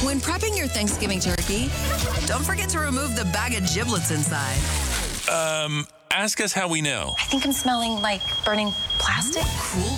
When prepping your Thanksgiving turkey, don't forget to remove the bag of giblets inside. Ask us how we know. I think I'm smelling like burning plastic. Cool